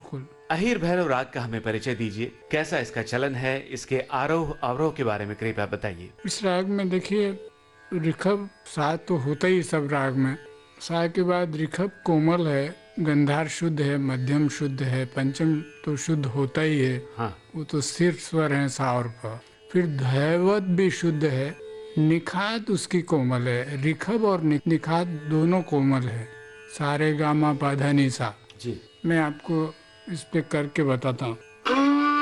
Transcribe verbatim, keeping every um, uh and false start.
बिल्कुल। अहीर भैरव राग का हमें परिचय दीजिए, कैसा इसका चलन है, इसके आरोह अवरोह के बारे में कृपया बताइए। इस राग में देखिए ऋषभ सा तो होता ही सब राग में, सा के बाद ऋषभ कोमल है, गंधार शुद्ध है, मध्यम शुद्ध है, पंचम तो शुद्ध होता ही है, हाँ। वो तो सिर स्वर है सा और प। फिर धैवत भी शुद्ध है, निखात उसकी कोमल है, ऋषभ और नि- निखात दोनों कोमल है। सारे गामा पाधा नी सा। जी। मैं आपको इस पे करके बताता हूँ।